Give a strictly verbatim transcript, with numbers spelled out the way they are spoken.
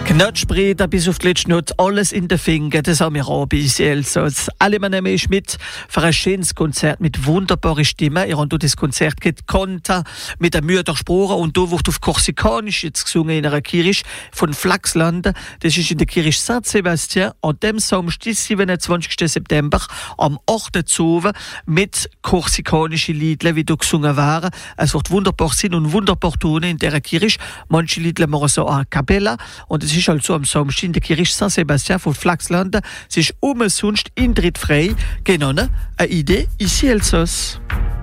Knatschbreder bis auf die letzte Not, alles in den Fingern, das haben wir auch bei uns Elsass. Alle man nehmen ist mit für ein schönes Konzert mit wunderbaren Stimmen. Ihr habt das Konzert Konta mit der Mühe der Sprache und da wird auf Korsikanisch jetzt gesungen in einer Kirche von Flachsland. Das ist in der Kirche Saint Sebastian an dem Samstag, siebenundzwanzigsten September, am achten Uhr mit korsikanischen Liedern, wie da gesungen waren. Es wird wunderbar sein und wunderbar tun in dieser Kirche. Manche Lieder machen so a cappella und es ist also am Samstag in der Kirche Saint Sebastian von Flachsland. Es ist umsonst intrittfrei. Genau, eine Idee, ici Elsass.